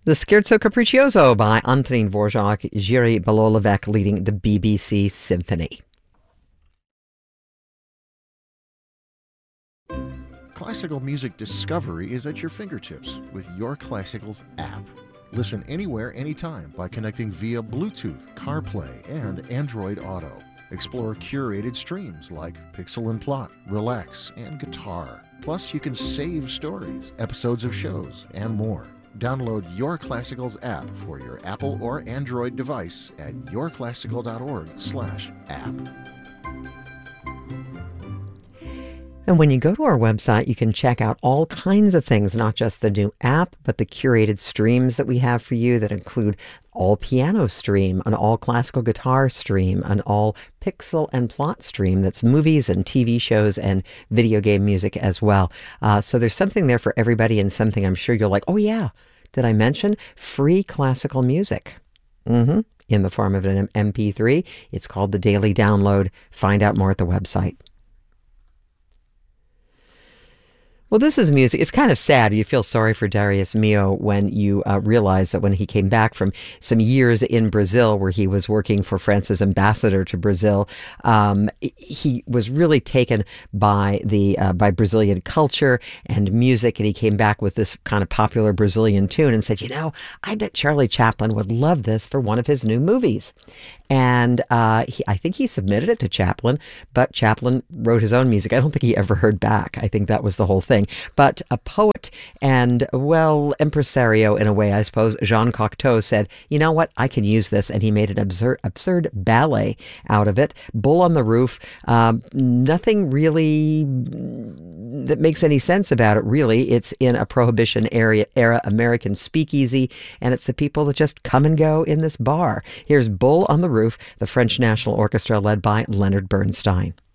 The Scherzo Capriccioso by Antonín Dvořák, Jiří Bělohlavek leading the BBC Symphony. Classical music discovery is at your fingertips with Your Classicals app. Listen anywhere, anytime by connecting via Bluetooth, CarPlay, and Android Auto. Explore curated streams like Pixel and Plot, Relax, and Guitar. Plus, you can save stories, episodes of shows, and more. Download Your Classicals app for your Apple or Android device at yourclassical.org/app. And when you go to our website, you can check out all kinds of things, not just the new app, but the curated streams that we have for you that include all piano stream, an all classical guitar stream, an all pixel and plot stream that's movies and TV shows and video game music as well. So there's something there for everybody and something I'm sure you're like, oh yeah, did I mention free classical music? In the form of an MP3. It's called the Daily Download. Find out more at the website. Well, this is music. It's kind of sad. You feel sorry for Darius Milhaud when you realize that when he came back from some years in Brazil, where he was working for France's ambassador to Brazil, he was really taken by by Brazilian culture and music, and he came back with this kind of popular Brazilian tune and said, I bet Charlie Chaplin would love this for one of his new movies. And I think he submitted it to Chaplin, but Chaplin wrote his own music. I don't think he ever heard back. I think that was the whole thing. But a poet and, well, impresario in a way, I suppose, Jean Cocteau said, you know what, I can use this. And he made an absurd ballet out of it. Bull on the Roof, nothing really that makes any sense about it, really. It's in a Prohibition era American speakeasy, and it's the people that just come and go in this bar. Here's Bull on the Roof, the French National Orchestra led by Leonard Bernstein.